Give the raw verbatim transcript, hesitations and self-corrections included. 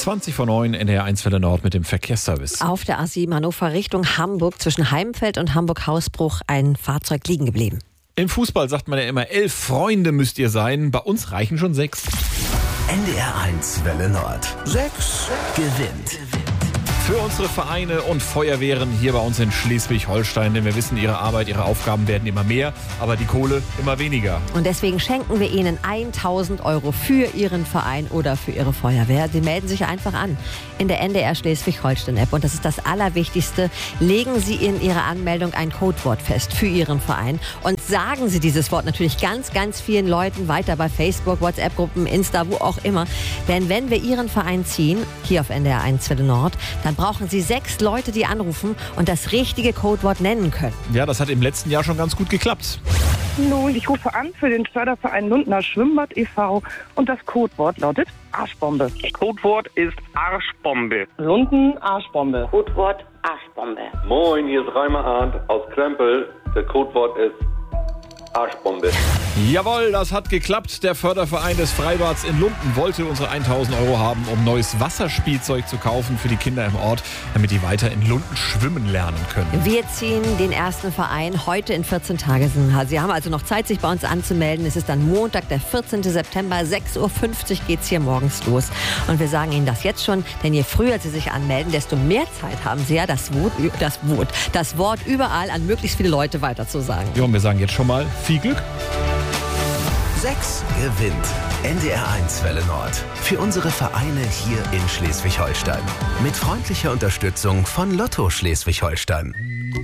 zwanzig vor neun, N D R eins Welle Nord mit dem Verkehrsservice. Auf der A sieben Hannover Richtung Hamburg zwischen Heimfeld und Hamburg-Hausbruch ein Fahrzeug liegen geblieben. Im Fußball sagt man ja immer, elf Freunde müsst ihr sein. Bei uns reichen schon sechs. N D R eins Welle Nord. Sechs gewinnt. Für unsere Vereine und Feuerwehren hier bei uns in Schleswig-Holstein. Denn wir wissen, ihre Arbeit, ihre Aufgaben werden immer mehr, aber die Kohle immer weniger. Und deswegen schenken wir Ihnen tausend Euro für Ihren Verein oder für Ihre Feuerwehr. Sie melden sich einfach an in der N D R Schleswig-Holstein-App. Und das ist das Allerwichtigste. Legen Sie in Ihrer Anmeldung ein Codewort fest für Ihren Verein. Und sagen Sie dieses Wort natürlich ganz, ganz vielen Leuten weiter bei Facebook, WhatsApp-Gruppen, Insta, wo auch immer. Denn wenn wir Ihren Verein ziehen, hier auf N D R eins Welle Nord, dann brauchen Sie sechs Leute, die anrufen und das richtige Codewort nennen können. Ja, das hat im letzten Jahr schon ganz gut geklappt. Hallo, ich rufe an für den Förderverein Lundner Schwimmbad e V und das Codewort lautet Arschbombe. Codewort ist Arschbombe. Lunden Arschbombe. Codewort Arschbombe. Moin, hier ist Reimer Arndt aus Krempel. Der Codewort ist Arschbombe. Jawohl, das hat geklappt. Der Förderverein des Freibads in Lunden wollte unsere tausend Euro haben, um neues Wasserspielzeug zu kaufen für die Kinder im Ort, damit die weiter in Lunden schwimmen lernen können. Wir ziehen den ersten Verein heute in vierzehn Tagen. Sie haben also noch Zeit, sich bei uns anzumelden. Es ist dann Montag, der vierzehnten September, sechs Uhr fünfzig geht es hier morgens los. Und wir sagen Ihnen das jetzt schon, denn je früher Sie sich anmelden, desto mehr Zeit haben Sie ja, das Wort, das Wort, das Wort überall an möglichst viele Leute weiterzusagen. Ja, und wir sagen jetzt schon mal viel Glück. Sechs gewinnt. N D R eins Welle Nord. Für unsere Vereine hier in Schleswig-Holstein. Mit freundlicher Unterstützung von Lotto Schleswig-Holstein.